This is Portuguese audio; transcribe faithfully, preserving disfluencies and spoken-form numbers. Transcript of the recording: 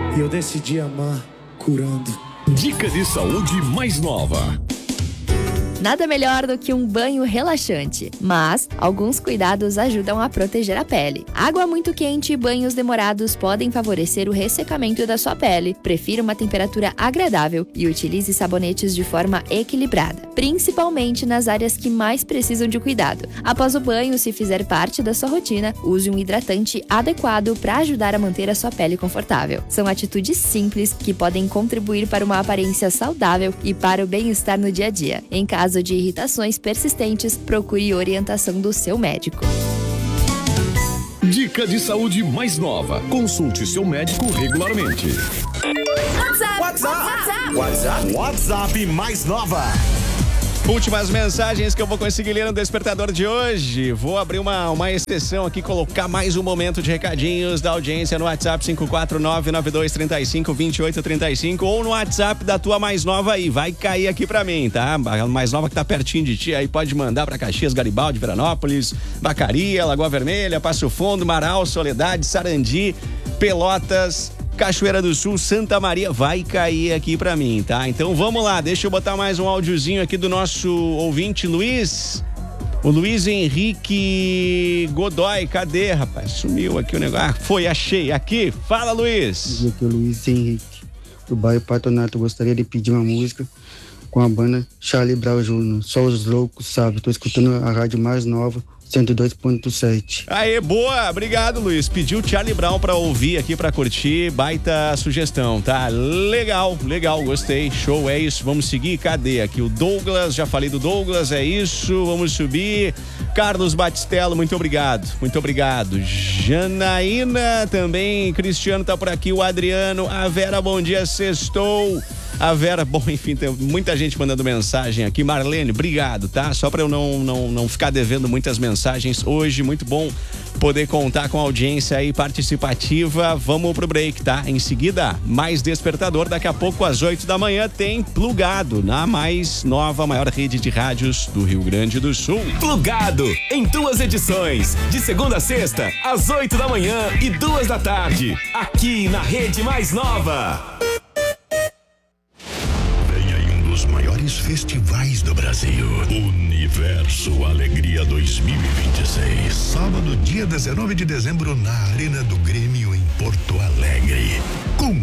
E eu decidi amar curando. Dica de saúde mais nova. Nada melhor do que um banho relaxante, mas alguns cuidados ajudam a proteger a pele. Água muito quente e banhos demorados podem favorecer o ressecamento da sua pele. Prefira uma temperatura agradável e utilize sabonetes de forma equilibrada, principalmente nas áreas que mais precisam de cuidado. Após o banho, se fizer parte da sua rotina, use um hidratante adequado para ajudar a manter a sua pele confortável. São atitudes simples que podem contribuir para uma aparência saudável e para o bem-estar no dia a dia. Em caso de irritações persistentes, procure orientação do seu médico. Dica de saúde mais nova. Consulte seu médico regularmente. WhatsApp, WhatsApp, WhatsApp, WhatsApp mais nova. Últimas mensagens que eu vou conseguir ler no Despertador de hoje. Vou abrir uma, uma exceção aqui, colocar mais um momento de recadinhos da audiência no WhatsApp cinco quatro nove nove dois três cinco dois oito três cinco ou no WhatsApp da tua mais nova aí. Vai cair aqui pra mim, tá? A mais nova que tá pertinho de ti aí pode mandar pra Caxias, Garibaldi, Veranópolis, Vacaria, Lagoa Vermelha, Passo Fundo, Marau, Soledade, Sarandi, Pelotas, Cachoeira do Sul, Santa Maria, vai cair aqui pra mim, tá? Então vamos lá, deixa eu botar mais um áudiozinho aqui do nosso ouvinte Luiz. O Luiz Henrique Godoy, cadê, rapaz? Sumiu aqui o negócio. Ah, foi, achei, aqui. Fala, Luiz. Aqui é o Luiz Henrique, do bairro Patronato. Gostaria de pedir uma música com a banda Charlie Brown Júnior Só os loucos, sabe? Tô escutando a rádio mais nova, cento e dois ponto sete. Aê, boa, obrigado, Luiz. Pediu Charlie Brown pra ouvir aqui, pra curtir, baita sugestão, tá? Legal, legal, gostei, show, é isso, vamos seguir, cadê aqui o Douglas, já falei do Douglas, é isso, vamos subir. Carlos Batistello, muito obrigado, muito obrigado. Janaína também, Cristiano tá por aqui, o Adriano, a Vera, bom dia, sextou. A Vera, bom, enfim, tem muita gente mandando mensagem aqui. Marlene, obrigado, tá? Só para eu não, não, não ficar devendo muitas mensagens hoje, muito bom poder contar com a audiência aí participativa. Vamos pro break, tá? Em seguida, mais Despertador. Daqui a pouco, às oito da manhã, tem Plugado, na mais nova, maior rede de rádios do Rio Grande do Sul. Plugado, em duas edições, de segunda a sexta, às oito da manhã e duas da tarde, aqui na Rede Mais Nova. Maiores festivais do Brasil. Universo Alegria dois mil e vinte e seis. Sábado, dia dezenove de dezembro, na Arena do Grêmio, em Porto Alegre. Com